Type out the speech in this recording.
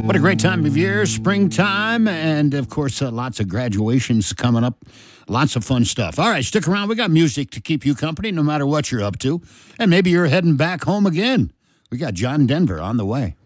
What a great time of year, springtime, and of course, lots of graduations coming up. Lots of fun stuff. All right, stick around. We got music to keep you company no matter what you're up to. And maybe you're heading back home again. We got John Denver on the way.